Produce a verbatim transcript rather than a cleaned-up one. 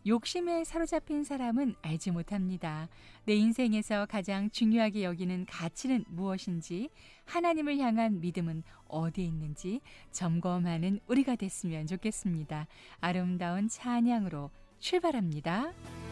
욕심에 사로잡힌 사람은 알지 못합니다. 내 인생에서 가장 중요하게 여기는 가치는 무엇인지, 하나님을 향한 믿음은 어디에 있는지 점검하는 우리가 됐으면 좋겠습니다. 아름다운 찬양으로 출발합니다.